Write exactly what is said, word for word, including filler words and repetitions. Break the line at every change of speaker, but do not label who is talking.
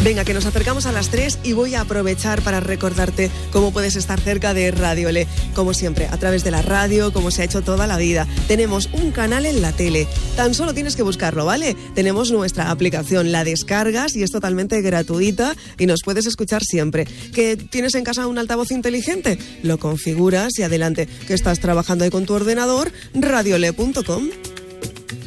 Venga, que nos acercamos a las tres y voy a aprovechar para recordarte cómo puedes estar cerca de Radio Le. Como siempre, a través de la radio, como se ha hecho toda la vida. Tenemos un canal en la tele. Tan solo tienes que buscarlo, ¿vale? Tenemos nuestra aplicación, la descargas y es totalmente gratuita y nos puedes escuchar siempre. ¿Que tienes en casa un altavoz inteligente? Lo configuras y adelante. ¿Que estás trabajando ahí con tu ordenador? radiole punto com.